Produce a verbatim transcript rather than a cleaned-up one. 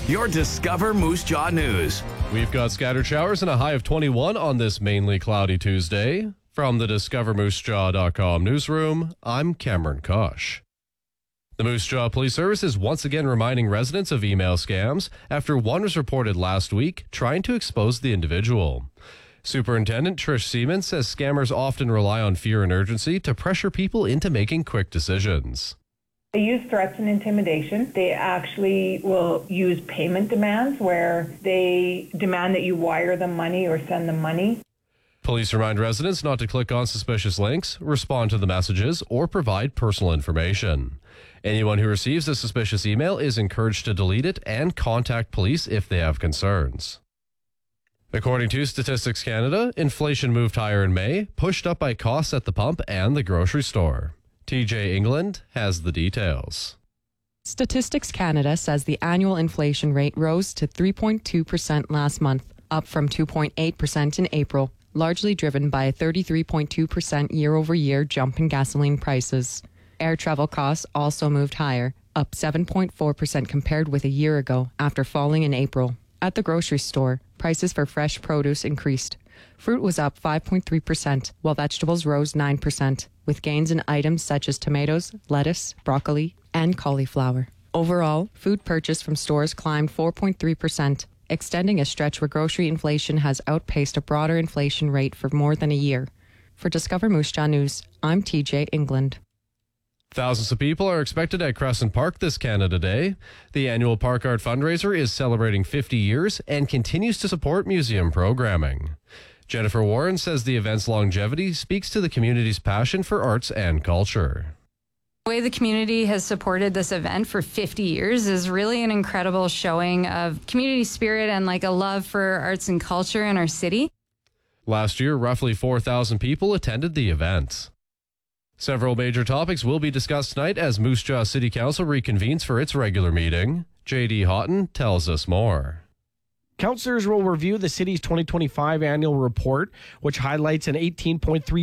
your Discover Moose Jaw News. We've got scattered showers and a high of twenty-one on this mainly cloudy Tuesday. From the discover moose jaw dot com newsroom, I'm Cameron Kosh. The Moose Jaw Police Service is once again reminding residents of email scams after one was reported last week trying to expose the individual. Superintendent Trish Seaman says scammers often rely on fear and urgency to pressure people into making quick decisions. They use threats and intimidation. They actually will use payment demands where they demand that you wire them money or send them money. Police remind residents not to click on suspicious links, respond to the messages, or provide personal information. Anyone who receives a suspicious email is encouraged to delete it and contact police if they have concerns. According to Statistics Canada, inflation moved higher in May, pushed up by costs at the pump and the grocery store. T J England has the details. Statistics Canada says the annual inflation rate rose to three point two percent last month, up from two point eight percent in April, largely driven by a thirty-three point two percent year-over-year jump in gasoline prices. Air travel costs also moved higher, up seven point four percent compared with a year ago after falling in April. At the grocery store, prices for fresh produce increased. Fruit was up five point three percent, while vegetables rose nine percent, with gains in items such as tomatoes, lettuce, broccoli, and cauliflower. Overall, food purchased from stores climbed four point three percent, extending a stretch where grocery inflation has outpaced a broader inflation rate for more than a year. For Discover Moose Jaw News, I'm T J England. Thousands of people are expected at Crescent Park this Canada Day. The annual Park Art fundraiser is celebrating fifty years and continues to support museum programming. Jennifer Warren says the event's longevity speaks to the community's passion for arts and culture. The way the community has supported this event for fifty years is really an incredible showing of community spirit and like a love for arts and culture in our city. Last year, roughly four thousand people attended the event. Several major topics will be discussed tonight as Moose Jaw City Council reconvenes for its regular meeting. J D Houghton tells us more. Councillors will review the city's twenty twenty-five annual report, which highlights an eighteen point three